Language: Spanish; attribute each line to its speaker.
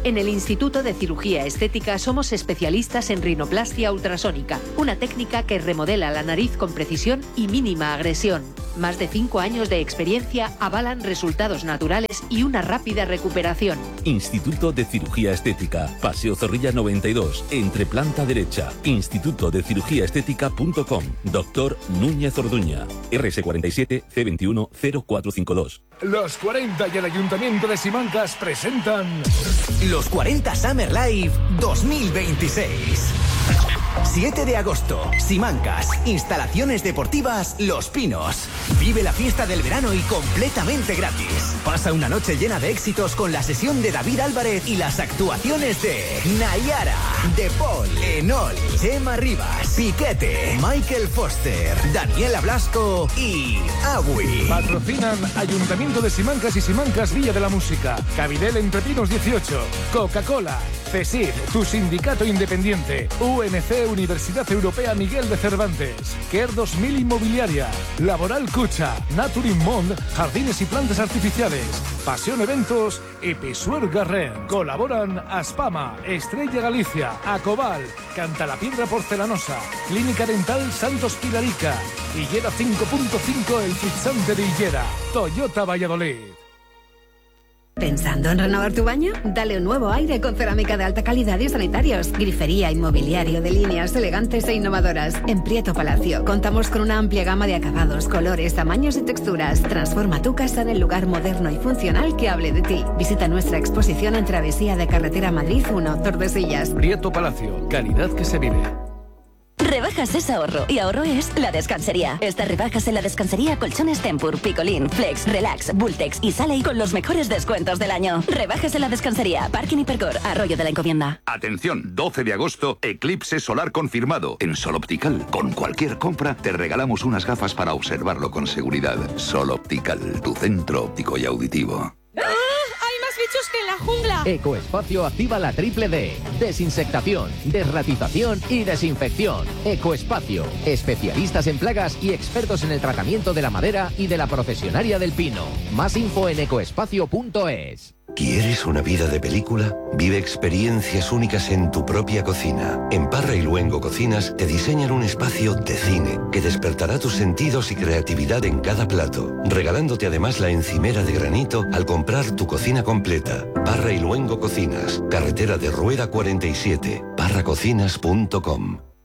Speaker 1: En el Instituto de Cirugía Estética somos especialistas en rinoplastia ultrasónica, una técnica que remodela la nariz con precisión y mínima agresión. Más de 5 años de experiencia avalan resultados naturales y una rápida recuperación.
Speaker 2: Instituto de Cirugía Estética, Paseo Zorrilla 92, entre planta derecha. institutodecirugíaestética.com. Doctor Núñez Orduña. RS47 C21 0452.
Speaker 3: Los 40 y el Ayuntamiento de Simancas presentan
Speaker 4: Los 40 Summer Live 2026. 7 de agosto, Simancas, instalaciones deportivas Los Pinos. Vive la fiesta del verano y completamente gratis. Pasa una noche llena de éxitos con la sesión de David Álvarez y las actuaciones de Nayara, De Paul, Enol, Gemma Rivas, Piquete, Michael Foster, Daniela Blasco y Awi.
Speaker 3: Patrocinan Ayuntamiento de Simancas y Simancas Villa de la Música, Cabidel Entre Pinos 18, Coca-Cola, CESID, tu sindicato independiente, UNC Universidad Europea Miguel de Cervantes, Care 2000 Inmobiliaria, Laboral Cucha, Naturin Mond, Jardines y Plantas Artificiales, Pasión Eventos y Pisuer Garren. Colaboran Aspama, Estrella Galicia, Acobal, Cantalapiedra Porcelanosa, Clínica Dental Santos Pilarica, Higuera 5.5 El Fixante de Higuera, Toyota Valladolid.
Speaker 5: ¿Pensando en renovar tu baño? Dale un nuevo aire con cerámica de alta calidad y sanitarios. Grifería y mobiliario de líneas elegantes e innovadoras. En Prieto Palacio contamos con una amplia gama de acabados, colores, tamaños y texturas. Transforma tu casa en el lugar moderno y funcional que hable de ti. Visita nuestra exposición en Travesía de Carretera Madrid 1, Tordesillas.
Speaker 3: Prieto Palacio, calidad que se vive.
Speaker 6: Rebajas es ahorro y ahorro es La Descansería. Estas rebajas en La Descansería: colchones Tempur, Picolín, Flex, Relax, Bultex y Sale con los mejores descuentos del año. Rebajas en La Descansería, Parking Hipercor, Arroyo de la Encomienda.
Speaker 7: Atención, 12 de agosto, eclipse solar confirmado. En Sol Optical, con cualquier compra te regalamos unas gafas para observarlo con seguridad. Sol Optical, tu centro óptico y auditivo.
Speaker 8: Bichos que en la jungla.
Speaker 9: Ecoespacio activa la triple D: desinsectación, desratización y desinfección. Ecoespacio, especialistas en plagas y expertos en el tratamiento de la madera y de la procesionaria del pino. Más info en ecoespacio.es.
Speaker 10: ¿Quieres una vida de película? Vive experiencias únicas en tu propia cocina. En Parra y Luengo Cocinas te diseñan un espacio de cine que despertará tus sentidos y creatividad en cada plato, regalándote además la encimera de granito al comprar tu cocina completa. Parra y Luengo Cocinas, carretera de Rueda 47, parracocinas.com.